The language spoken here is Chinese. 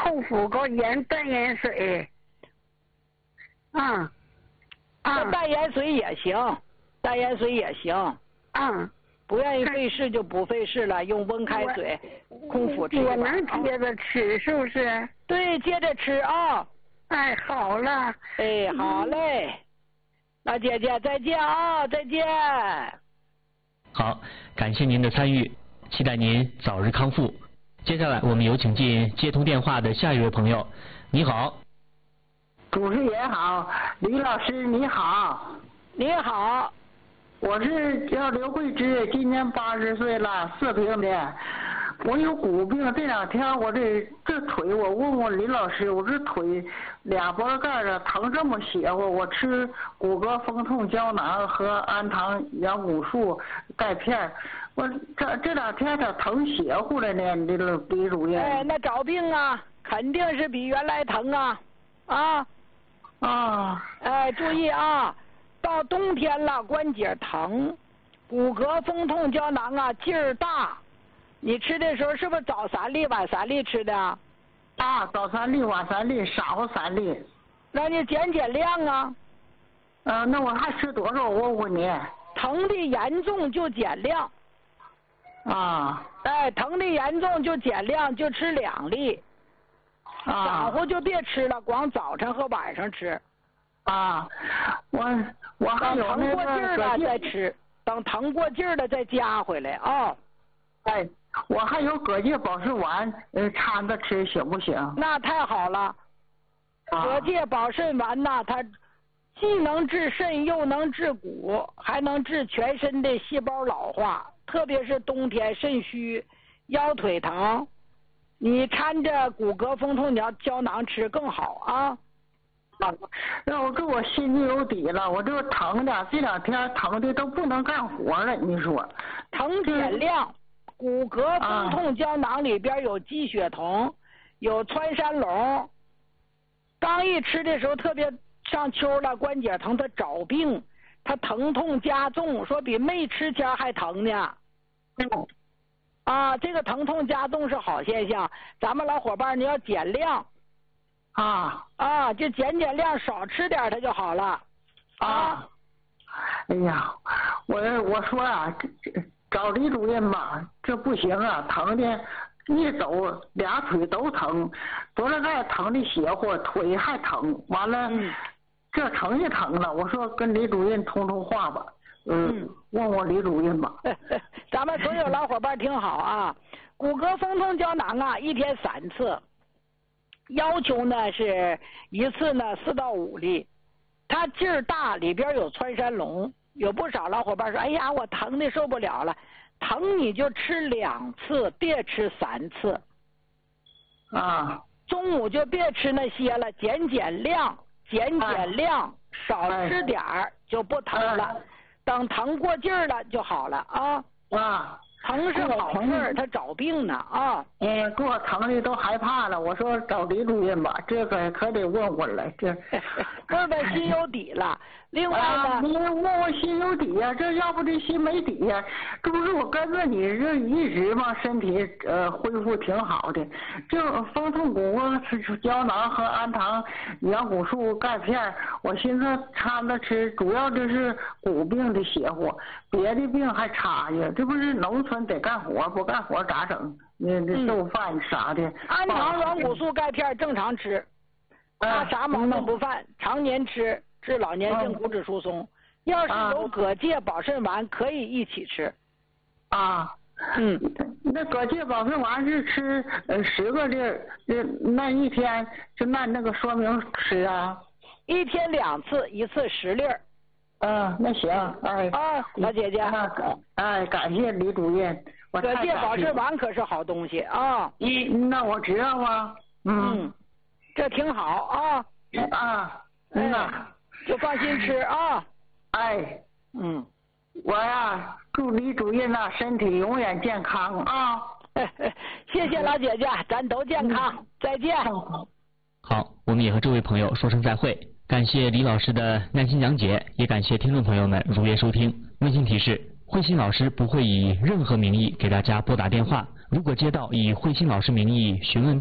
口服个淡盐水。 这淡盐水也行，淡盐水也行。不愿意费事就不费事了，用温开水空腹吃。 我能接着吃是不是？ 对，接着吃啊。 哎，好了。 哎，好嘞。老姐姐再见啊，再见。 好，感谢您的参与，期待您早日康复。接下来我们有请进接通电话的下一位朋友。你好。 主持人好，李老师你好。 你好。 我是叫刘慧芝，今年80岁了，4平的。我有骨病，这2天我这腿，我问问李老师，我这腿2脖盖啊疼这么邪乎，我吃骨骼风痛胶囊和氨糖羊骨素钙片，我这2天它疼邪乎了呢，李主任。 哎，那找病啊，肯定是比原来疼啊。哎，注意啊。到冬天了，关节疼，骨骼风痛胶囊啊，劲儿大。你吃的时候是不是早3粒晚3粒吃的？ 早3粒晚3粒，晌午3粒。 那你减量啊。 那我还吃多少？我问你。 疼的严重就减量。哎，疼的严重就减量，就吃2粒。晌午就别吃了，光早晨和晚上吃。 我还有那个等疼过劲儿了再吃，等疼过劲儿了再加回来啊。 哎，我还有蛤蚧保肾丸，掺着吃行不行？ 那太好了。蛤蚧保肾丸呐，它既能治肾，又能治骨，还能治全身的细胞老化，特别是冬天肾虚、腰腿疼，你掺着骨骼风痛胶囊吃更好啊。 那我心里有底了，我这疼的这2天疼的都不能干活了，你说？ 疼减量，骨骼风痛胶囊里边有鸡血酮，有川山龙。刚一吃的时候，特别上秋了，关节疼，它找病，它疼痛加重，说比没吃前还疼呢。这个疼痛加重是好现象，咱们老伙伴你要减量。就减量，少吃点它就好了。 哎呀，我说找李主任吧，这不行啊，疼的一走2腿都疼，脖子盖疼的邪乎，腿还疼，完了这疼也疼了。我说跟李主任通话吧，问问李主任吧。 咱们所有老伙伴听好啊，骨骼风痛胶囊啊，1天3次。要求呢是1次呢4到5粒，它劲儿大，里边有川山龙，有不少老伙伴说，哎呀，我疼的受不了了，疼你就吃2次，别吃3次。中午就别吃那些了，减量，少吃点儿就不疼了，等疼过劲儿了就好了啊。疼是好事，他找病呢给我疼的都害怕了。我说找李主任吧，这个可得问问了，这问问心有底了。另外呢， 你问问心有底呀，这要不这心没底呀，这不是我跟着你这一直嘛，身体恢复挺好的。这风痛骨吃胶囊和氨糖羊骨素钙片，我寻思掺着吃，主要就是骨病的邪乎，别的病还差呀。这不是农村得干活，不干活咋整？这做饭啥的。 氨糖羊骨素钙片正常吃，啥毛病不犯，常年吃。治老年性骨质疏松，要是有蛤蚧保肾丸可以一起吃。 那蛤蚧保肾丸是吃10个粒儿，那1天就按那个说明吃啊 ？1天2次，1次10粒儿。 那行， 老姐姐。 感谢李主任。 蛤蚧保肾丸可是好东西啊。 那我知道啊。 这挺好啊。就放心吃啊！ 我呀，祝李主任身体永远健康啊！ 谢谢老姐姐，咱都健康，再见。 好，我们也和这位朋友说声再会，感谢李老师的耐心讲解，也感谢听众朋友们如约收听。温馨提示：慧心老师不会以任何名义给大家拨打电话，如果接到以慧心老师名义询问